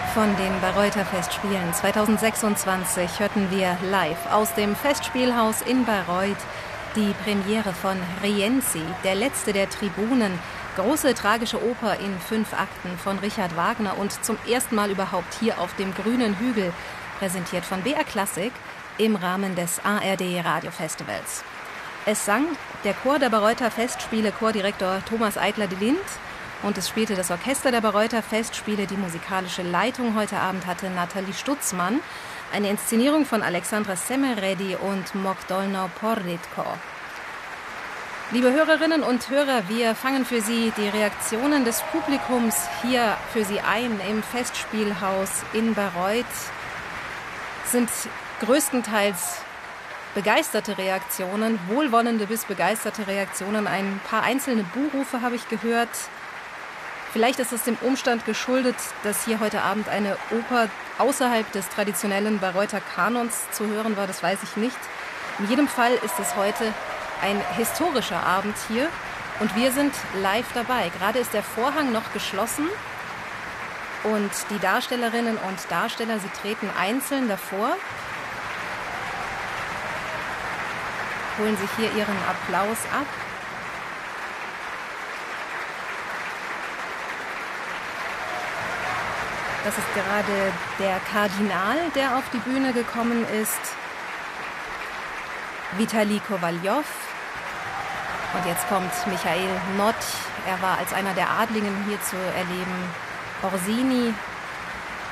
Von den Bayreuther Festspielen 2026 hörten wir live aus dem Festspielhaus in Bayreuth die Premiere von Rienzi, der letzte der Tribunen, große tragische Oper in 5 Akten von Richard Wagner und zum ersten Mal überhaupt hier auf dem grünen Hügel, präsentiert von BR Klassik im Rahmen des ARD Radiofestivals. Es sang der Chor der Bayreuther Festspiele, Chordirektor Thomas Eitler-de Lind, und es spielte das Orchester der Bayreuther Festspiele. Die musikalische Leitung heute Abend hatte Nathalie Stutzmann. Eine Inszenierung von Alexandra Semeredi und Mogdolno Porridko. Liebe Hörerinnen und Hörer, wir fangen für Sie die Reaktionen des Publikums hier für Sie ein im Festspielhaus in Bayreuth. Sind größtenteils begeisterte Reaktionen, wohlwollende bis begeisterte Reaktionen. Ein paar einzelne Buhrufe habe ich gehört. Vielleicht ist es dem Umstand geschuldet, dass hier heute Abend eine Oper außerhalb des traditionellen Bayreuther Kanons zu hören war, das weiß ich nicht. In jedem Fall ist es heute ein historischer Abend hier und wir sind live dabei. Gerade ist der Vorhang noch geschlossen und die Darstellerinnen und Darsteller, sie treten einzeln davor, holen sich hier ihren Applaus ab. Das ist gerade der Kardinal, der auf die Bühne gekommen ist, Vitali Kowaljow. Und jetzt kommt Michael Nott. Er war als einer der Adligen hier zu erleben. Orsini,